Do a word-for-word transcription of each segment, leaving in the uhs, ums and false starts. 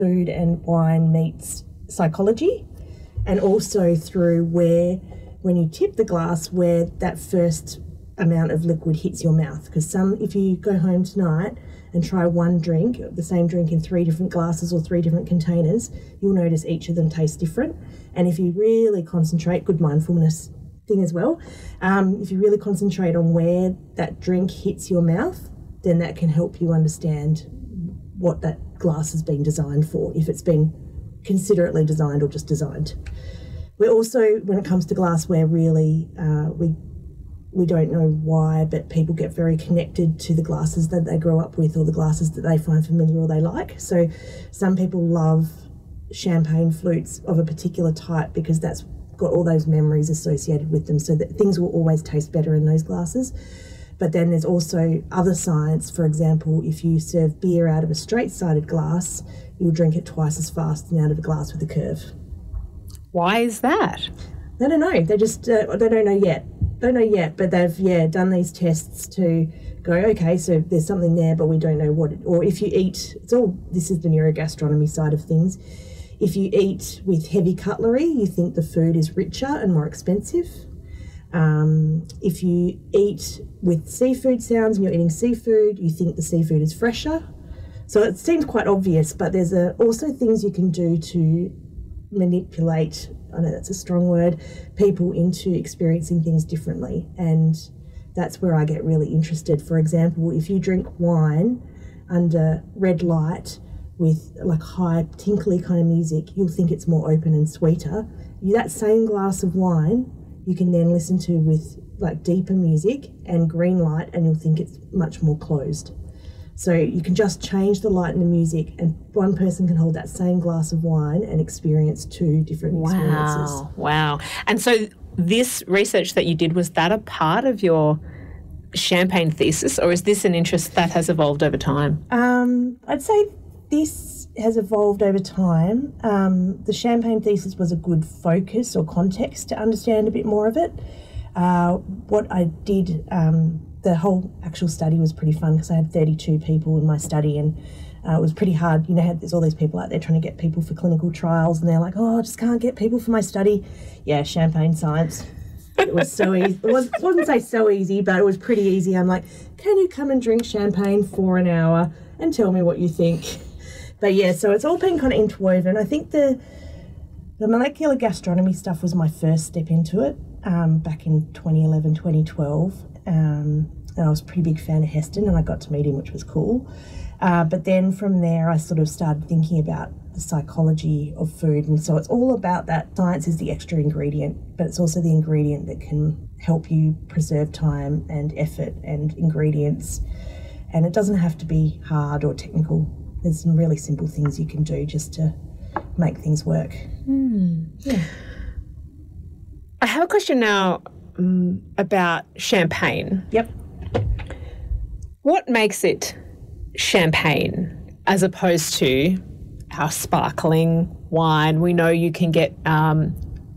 food and wine meets psychology, and also through where, when you tip the glass, where that first amount of liquid hits your mouth. Because some, if you go home tonight and try one drink, the same drink in three different glasses or three different containers, you'll notice each of them tastes different. And if you really concentrate, good mindfulness thing as well, um, if you really concentrate on where that drink hits your mouth, then that can help you understand what that glass has been designed for, if it's been considerately designed or just designed. We're also, when it comes to glassware, really, uh, we we don't know why, but people get very connected to the glasses that they grow up with or the glasses that they find familiar or they like. So some people love champagne flutes of a particular type because that's got all those memories associated with them, so that things will always taste better in those glasses. But then there's also other science. For example, if you serve beer out of a straight-sided glass, you'll drink it twice as fast than out of a glass with a curve. Why is that? I don't know. They just uh, they don't know yet. Don't know yet, but they've yeah done these tests to go, okay, so there's something there, but we don't know what. It, or if you eat, it's all this is the neurogastronomy side of things. If you eat with heavy cutlery, you think the food is richer and more expensive. Um, if you eat with seafood sounds and you're eating seafood, you think the seafood is fresher. So it seems quite obvious, but there's a, also things you can do to manipulate, I know that's a strong word, people into experiencing things differently. And that's where I get really interested. For example, if you drink wine under red light with like high tinkly kind of music, you'll think it's more open and sweeter. You, that same glass of wine you can then listen to with like deeper music and green light, and you'll think it's much more closed. So you can just change the light and the music, and one person can hold that same glass of wine and experience two different wow. experiences. Wow. And so this research that you did, was that a part of your champagne thesis, or is this an interest that has evolved over time? Um, I'd say this has evolved over time. Um, the champagne thesis was a good focus or context to understand a bit more of it. Uh, what I did, um, the whole actual study was pretty fun because I had thirty-two people in my study, and uh, it was pretty hard. You know, there's all these people out there trying to get people for clinical trials, and they're like, oh, I just can't get people for my study. Yeah, champagne science. It was so easy. It was, I wouldn't say so easy, but it was pretty easy. I'm like, can you come and drink champagne for an hour and tell me what you think? But yeah, so it's all been kind of interwoven. I think the the molecular gastronomy stuff was my first step into it um, back in twenty eleven, twenty twelve. Um, and I was a pretty big fan of Heston, and I got to meet him, which was cool. Uh, but then from there, I sort of started thinking about the psychology of food. And so it's all about that. Science is the extra ingredient, but it's also the ingredient that can help you preserve time and effort and ingredients. And it doesn't have to be hard or technical. There's some really simple things you can do just to make things work. Mm. Yeah. I have a question now um, about champagne. Yep. What makes it champagne as opposed to our sparkling wine? We know you can get um,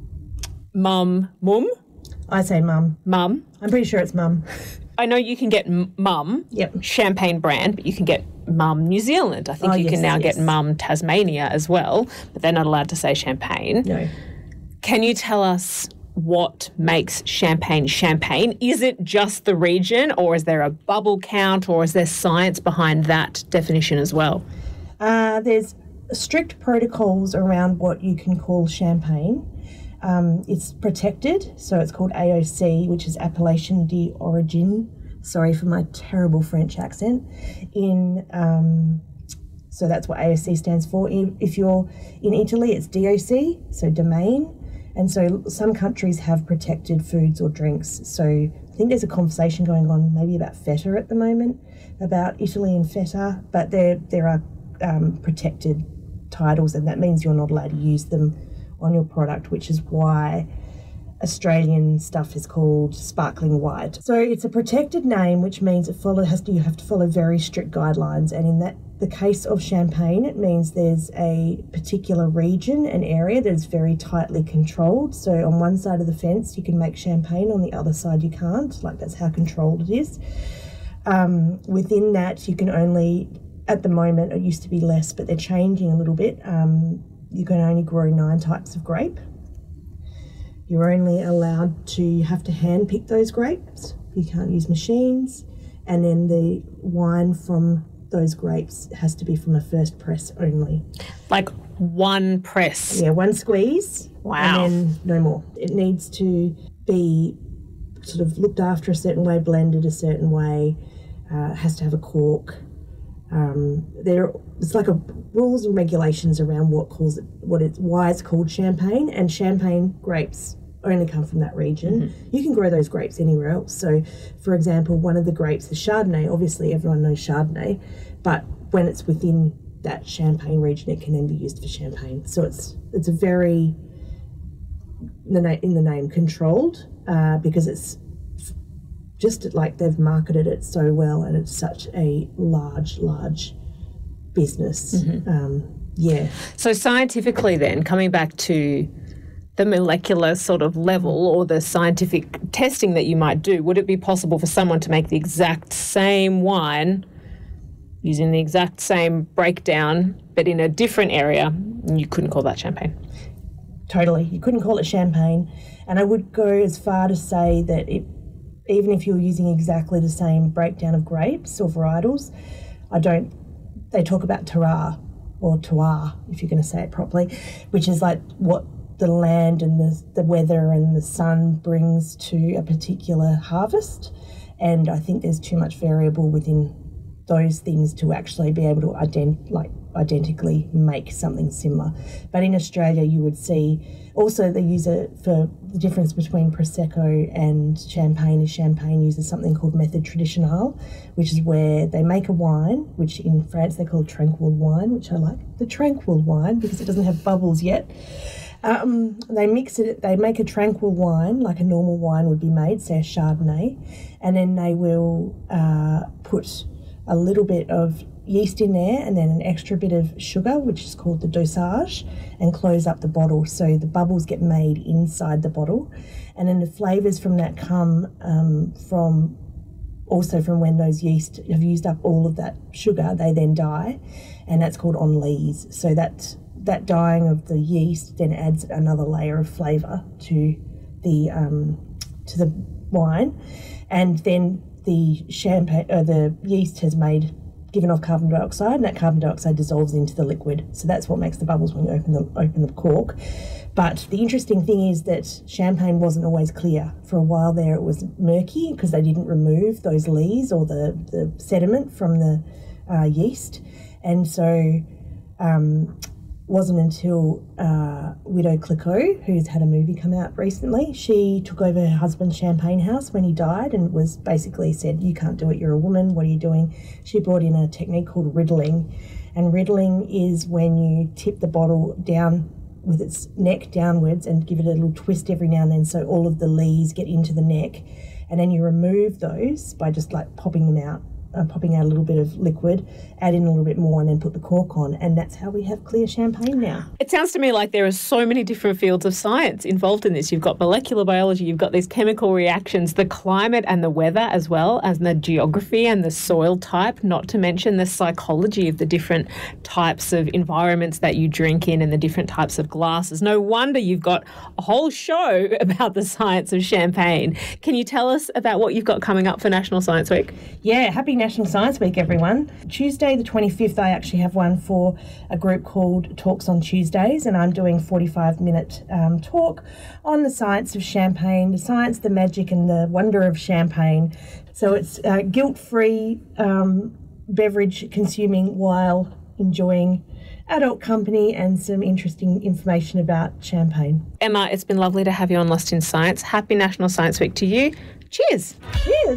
mum, mum? I say mum. Mum. I'm pretty sure it's mum. I know you can get mum, yep. champagne brand, but you can get mum New Zealand. I think oh, you yes, can now yes. get mum Tasmania as well, but they're not allowed to say champagne. No. Can you tell us what makes champagne champagne? Is it just the region, or is there a bubble count, or is there science behind that definition as well? Uh, there's strict protocols around what you can call champagne. Um, it's protected, so it's called A O C, which is Appellation d'Origine. Sorry for my terrible French accent. In um, so that's what A O C stands for. If you're in Italy, it's D O C, so domain. And so some countries have protected foods or drinks. So I think there's a conversation going on maybe about feta at the moment, about Italy and feta, but there there are um, protected titles, and that means you're not allowed to use them on your product, which is why Australian stuff is called sparkling white. So it's a protected name, which means it follow has to you have to follow very strict guidelines. And in that the case of champagne, it means there's a particular region, an area that is very tightly controlled. So on one side of the fence, you can make champagne; on the other side, you can't. Like, that's how controlled it is. Um, within that, you can only at the moment, it used to be less, but they're changing a little bit. Um, you can only grow nine types of grape. You're only allowed to, you have to hand pick those grapes. You can't use machines. And then the wine from those grapes has to be from a first press only. Like one press? Yeah, one squeeze. Wow. And then no more. It needs to be sort of looked after a certain way, blended a certain way. Uh, it has to have a cork. Um, there, it's like a rules and regulations around what calls it, what it's, why it's called champagne, and champagne grapes only come from that region. Mm-hmm. You can grow those grapes anywhere else. So, for example, one of the grapes, the Chardonnay, obviously everyone knows Chardonnay, but when it's within that Champagne region, it can then be used for champagne. So it's it's a very, in the, na- in the name, controlled, uh, because it's just like they've marketed it so well, and it's such a large, large business. Mm-hmm. Um, yeah. So scientifically then, coming back to the molecular sort of level or the scientific testing that you might do, would it be possible for someone to make the exact same wine using the exact same breakdown but in a different area, and you couldn't call that champagne? Totally. You couldn't call it champagne. And I would go as far to say that it, even if you were using exactly the same breakdown of grapes or varietals, I don't, they talk about terroir or terroir, if you're going to say it properly, which is like what the land and the, the weather and the sun brings to a particular harvest. And I think there's too much variable within those things to actually be able to ident- like identically make something similar. But in Australia, you would see also they use it for the difference between Prosecco and Champagne is Champagne uses something called Method Traditionnel, which is where they make a wine, which in France they call tranquil wine, which I like, the tranquil wine, because it doesn't have bubbles yet. Um, they mix it, they make a tranquil wine, like a normal wine would be made, say a Chardonnay, and then they will uh, put a little bit of yeast in there and then an extra bit of sugar, which is called the dosage, and close up the bottle so the bubbles get made inside the bottle. And then the flavours from that come um, from also from when those yeast have used up all of that sugar, they then die, and that's called enlise. So that that dying of the yeast then adds another layer of flavour to the um, to the wine, and then the champagne, uh, the yeast has made given off carbon dioxide, and that carbon dioxide dissolves into the liquid. So that's what makes the bubbles when you open the open the cork. But the interesting thing is that champagne wasn't always clear. For a while there, it was murky because they didn't remove those lees or the, the sediment from the uh, yeast, and so um, wasn't until uh, Widow Clicquot, who's had a movie come out recently, she took over her husband's champagne house when he died and was basically said, you can't do it, you're a woman, what are you doing? She brought in a technique called riddling, and riddling is when you tip the bottle down with its neck downwards and give it a little twist every now and then so all of the lees get into the neck, and then you remove those by just like popping them out. Uh, popping out a little bit of liquid, add in a little bit more, and then put the cork on, and that's how we have clear champagne now. It sounds to me like there are so many different fields of science involved in this. You've got molecular biology, you've got these chemical reactions, the climate and the weather, as well as the geography and the soil type, not to mention the psychology of the different types of environments that you drink in and the different types of glasses. No wonder you've got a whole show about the science of champagne. Can you tell us about what you've got coming up for National Science Week? Yeah, happy National Science Week, everyone. Tuesday the twenty-fifth, I actually have one for a group called Talks on Tuesdays, and I'm doing a forty-five minute um, talk on the science of champagne, the science, the magic and the wonder of champagne. So it's uh, guilt-free um, beverage consuming while enjoying adult company and some interesting information about champagne. Emma, it's been lovely to have you on Lost in Science. Happy National Science Week to you. Cheers. Cheers.